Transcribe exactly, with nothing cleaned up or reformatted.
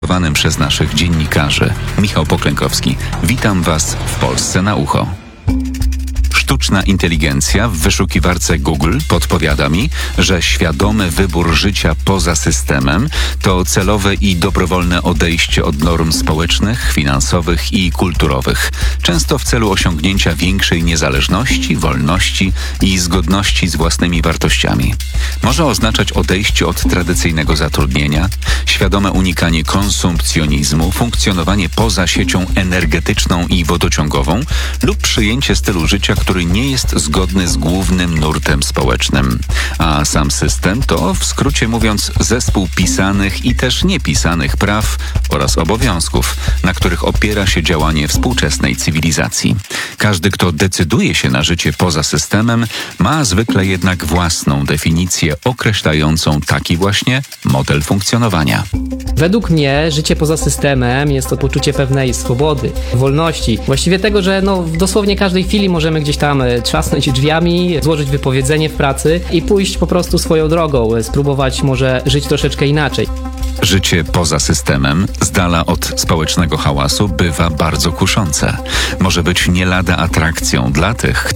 przez naszych dziennikarzy. Michał Poklękowski. Witam Was w Polsce na ucho. Sztuczna inteligencja w wyszukiwarce Google podpowiada mi, że świadomy wybór życia poza systemem to celowe i dobrowolne odejście od norm społecznych, finansowych i kulturowych, często w celu osiągnięcia większej niezależności, wolności i zgodności z własnymi wartościami. Może oznaczać odejście od tradycyjnego zatrudnienia, świadome unikanie konsumpcjonizmu, funkcjonowanie poza siecią energetyczną i wodociągową lub przyjęcie stylu życia, który nie jest zgodny z głównym nurtem społecznym. A sam system to, w skrócie mówiąc, zespół pisanych i też niepisanych praw oraz obowiązków, na których opiera się działanie współczesnej cywilizacji. Każdy, kto decyduje się na życie poza systemem, ma zwykle jednak własną definicję określającą taki właśnie model funkcjonowania. Według mnie życie poza systemem jest to poczucie pewnej swobody, wolności. Właściwie tego, że no, w dosłownie każdej chwili możemy gdzieś tam trzasnąć drzwiami, złożyć wypowiedzenie w pracy i pójść po prostu swoją drogą, spróbować może żyć troszeczkę inaczej. Życie poza systemem, z dala od społecznego hałasu, bywa bardzo kuszące. Może być nie lada atrakcją dla tych,